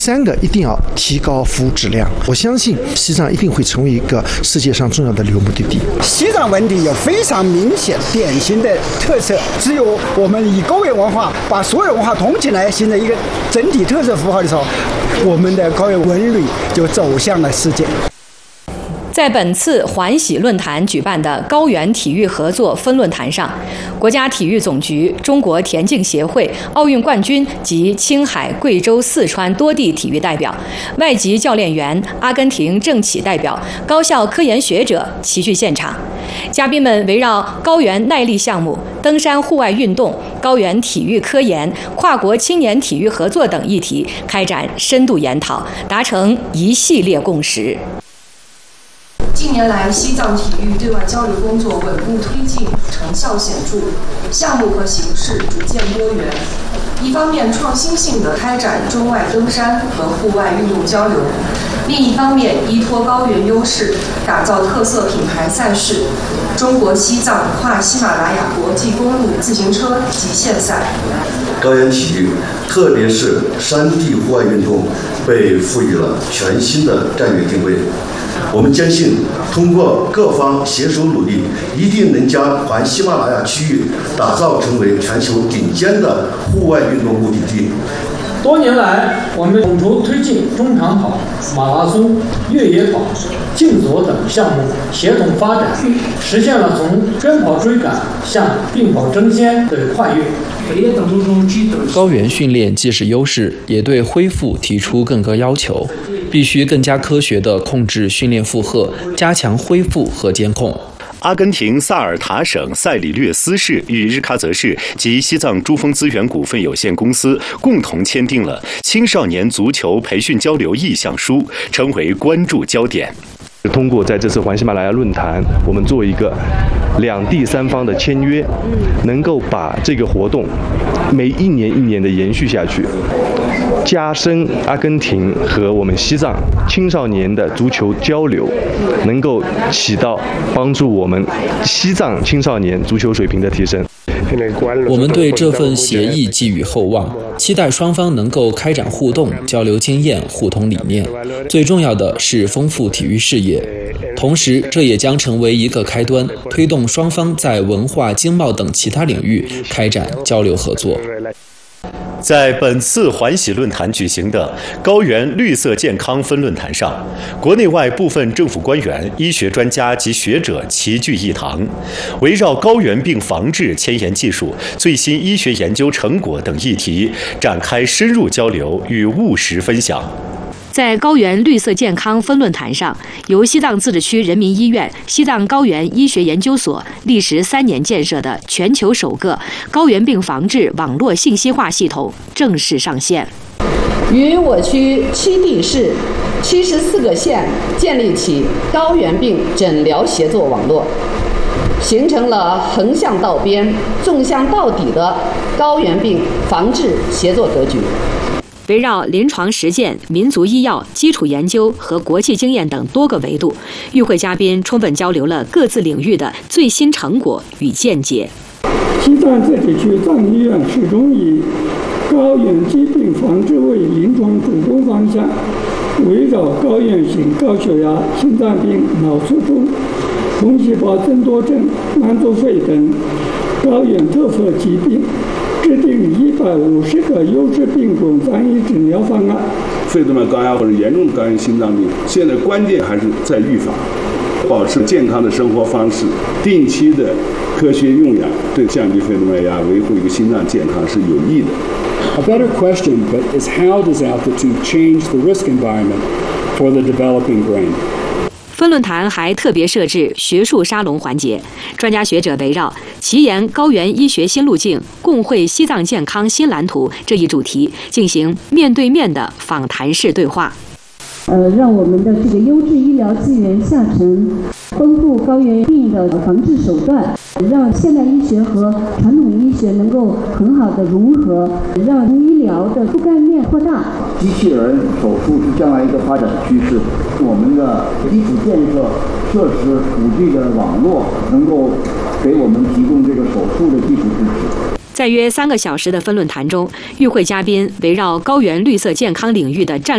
3个一定要提高服务质量，我相信西藏一定会成为一个世界上重要的旅游目的地。 西藏文体有非常明显典型的特色，只有我们以高原文化把所有文化统起来，形成一个整体特色符号的时候，我们的高原文旅就走向了世界。 在本次环喜论坛举办的高原体育合作分论坛上，国家体育总局、中国田径协会、奥运冠军及青海、贵州、四川多地体育代表、外籍教练员、阿根廷政企代表、高校科研学者齐聚现场。嘉宾们围绕高原耐力项目、登山户外运动、高原体育科研、跨国青年体育合作等议题开展深度研讨，达成一系列共识。 近年来，西藏体育对外交流工作稳步推进，成效显著，项目和形式逐渐多元。一方面，创新性地开展中外登山和户外运动交流；另一方面，依托高原优势，打造特色品牌赛事——中国西藏跨喜马拉雅国际公路自行车极限赛。 高原体育，特别是山地户外运动，被赋予了全新的战略定位。我们坚信，通过各方携手努力，一定能将环喜马拉雅区域打造成为全球顶尖的户外运动目的地。 多年来，我们统筹推进中长跑、马拉松、越野跑、竞走等项目协同发展，实现了从跟跑追赶向并跑争先的跨越。 高原训练既是优势，也对恢复提出更高要求，必须更加科学地控制训练负荷，加强恢复和监控。 阿根廷萨尔塔省塞里略斯市与日喀则市及西藏珠峰资源股份有限公司共同签订了青少年足球培训交流意向书，成为关注焦点。 通过在这次环喜马拉雅论坛，我们做一个两地三方的签约，能够把这个活动每一年一年的延续下去，加深阿根廷和我们西藏青少年的足球交流，能够起到帮助我们西藏青少年足球水平的提升。 我们对这份协议寄予厚望，期待双方能够开展互动、交流经验、互通理念。最重要的是丰富体育事业，同时这也将成为一个开端，推动双方在文化、经贸等其他领域开展交流合作。 在本次环喜论坛举行的高原绿色健康分论坛上，国内外部分政府官员、医学专家及学者齐聚一堂，围绕高原病防治前沿技术、最新医学研究成果等议题展开深入交流与务实分享。 在高原绿色健康分论坛上，由西藏自治区人民医院、西藏高原医学研究所历时3年建设的全球首个高原病防治网络信息化系统正式上线， 与我区7地市74个县建立起高原病诊疗协作网络，形成了横向到边、纵向到底的高原病防治协作格局。 围绕临床实践、民族医药、基础研究和国际经验等多个维度，与会嘉宾充分交流了各自领域的最新成果与见解。 西藏自治区藏医院始终以高原疾病防治为临床主攻方向，围绕高原性高血压、心脏病、脑卒中、红细胞增多症、满足肺等高原特色疾病，制定150个优质病种专一诊疗方案。 肺动脉高压或者严重的高原心脏病，现在关键还是在预防，保持健康的生活方式，定期的科学用氧，对降低肺动脉压、维护一个心脏健康是有益的。 A better question, but is how does altitude change the risk environment for the developing brain? 分论坛还特别设置学术沙龙环节，专家学者围绕奇研高原医学新路径、共绘西藏健康新蓝图这一主题进行面对面的访谈式对话。 让我们的这个优质医疗资源下沉，丰富高原病的防治手段，让现代医学和传统医学能够很好的融合，让医疗的覆盖面扩大。 机器人手术是将来一个发展趋势，我们的基础建设设施、5G 的网络能够给我们提供这个手术的技术支持。 在约3个小时的分论坛中，与会嘉宾围绕高原绿色健康领域的战